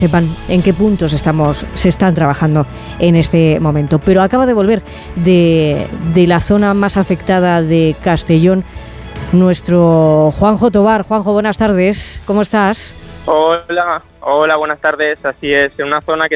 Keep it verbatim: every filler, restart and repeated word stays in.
sepan en qué puntos estamos, se están trabajando en este momento. Pero acaba de volver de, de la zona más afectada de Castellón nuestro Juanjo Tobar. Juanjo, buenas tardes, ¿cómo estás? Hola, hola, buenas tardes. Así es, en una zona que